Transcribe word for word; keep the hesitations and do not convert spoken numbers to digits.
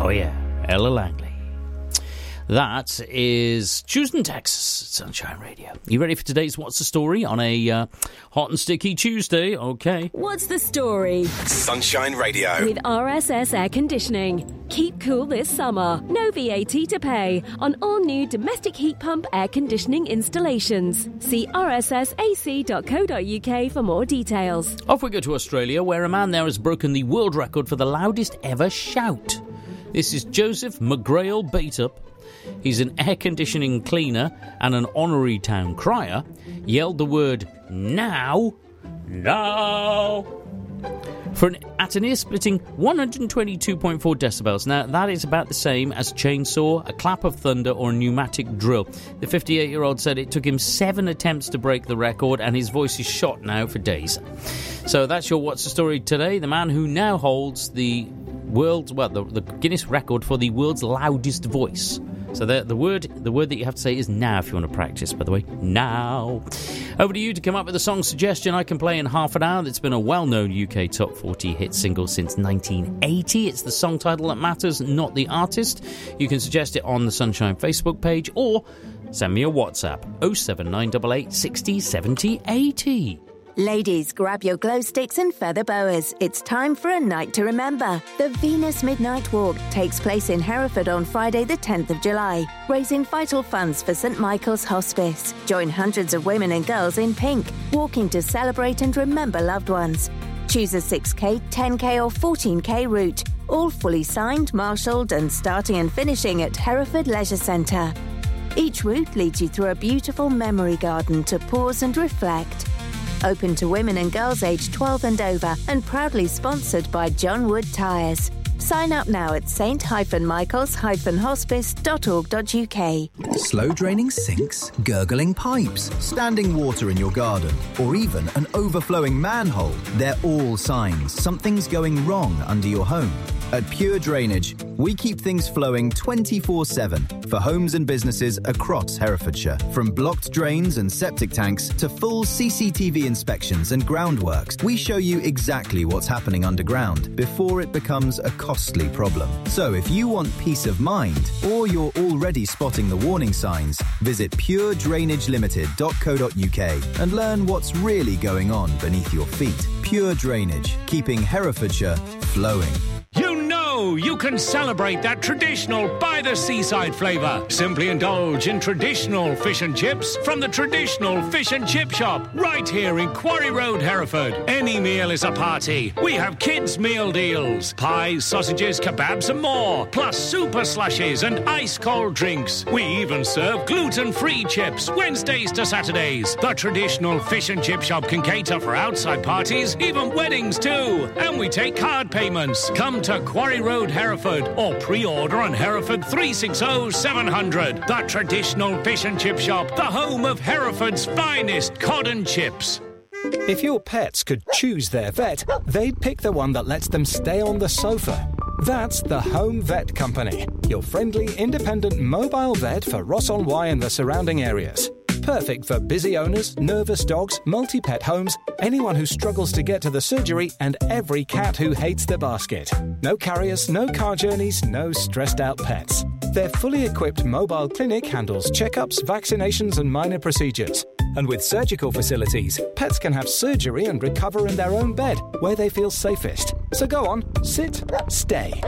Oh yeah, Ella Langley. That is Houston, Texas, Sunshine Radio. You ready for today's What's the Story on a uh, hot and sticky Tuesday? Okay. What's the story? Sunshine Radio. With R S S Air Conditioning. Keep cool this summer. No V A T to pay on all new domestic heat pump air conditioning installations. See r s s a c dot co dot u k for more details. Off we go to Australia, where a man there has broken the world record for the loudest ever shout. This is Joseph McGrail Bateup. He's an air conditioning cleaner and an honorary town crier. Yelled the word now, now, for an, at an ear-splitting one hundred twenty-two point four decibels. Now, that is about the same as a chainsaw, a clap of thunder, or a pneumatic drill. The fifty-eight-year-old said it took him seven attempts to break the record, and his voice is shot now for days. So that's your What's the Story today. The man who now holds the world's, well, the, the Guinness record for the world's loudest voice. So the, the word the word that you have to say is now if you want to practice, by the way. Now. Over to you to come up with a song suggestion I can play in half an hour. That's been a well-known U K top forty hit single since nineteen eighty. It's the song title that matters, not the artist. You can suggest it on the Sunshine Facebook page or send me a WhatsApp oh seven nine eight eight sixty seventy eighty. Ladies, grab your glow sticks and feather boas. It's time for a night to remember. The Venus Midnight Walk takes place in Hereford on Friday the tenth of July, raising vital funds for St Michael's Hospice. Join hundreds of women and girls in pink, walking to celebrate and remember loved ones. Choose a six K, ten K or fourteen K route, all fully signed, marshalled and starting and finishing at Hereford Leisure Centre. Each route leads you through a beautiful memory garden to pause and reflect. Open to women and girls aged twelve and over and proudly sponsored by John Wood Tyres. Sign up now at s t michaels hospice dot org dot u k. Slow draining sinks, gurgling pipes, standing water in your garden, or even an overflowing manhole. They're all signs something's going wrong under your home. At Pure Drainage, we keep things flowing twenty-four seven for homes and businesses across Herefordshire. From blocked drains and septic tanks to full C C T V inspections and groundworks, we show you exactly what's happening underground before it becomes a costly problem. So if you want peace of mind, or you're already spotting the warning signs, visit pure drainage limited dot co dot u k and learn what's really going on beneath your feet. Pure Drainage, keeping Herefordshire flowing. You know you can celebrate that traditional by-the-seaside flavour. Simply indulge in traditional fish and chips from the traditional fish and chip shop right here in Quarry Road, Hereford. Any meal is a party. We have kids' meal deals. Pies, sausages, kebabs and more. Plus super slushies and ice-cold drinks. We even serve gluten-free chips Wednesdays to Saturdays. The traditional fish and chip shop can cater for outside parties, even weddings too. And we take card payments. Come to Quarry Road, Hereford, or pre-order on Hereford three six zero seven hundred. The traditional fish and chip shop, the home of Hereford's finest cod and chips. If your pets could choose their vet, they'd pick the one that lets them stay on the sofa. That's the Home Vet Company, your friendly, independent mobile vet for Ross-on-Wye and the surrounding areas. Perfect for busy owners, nervous dogs, multi-pet homes, anyone who struggles to get to the surgery, and every cat who hates the basket. No carriers, no car journeys, no stressed-out pets. Their fully equipped mobile clinic handles checkups, vaccinations and minor procedures. And with surgical facilities, pets can have surgery and recover in their own bed, where they feel safest. So go on, sit, stay.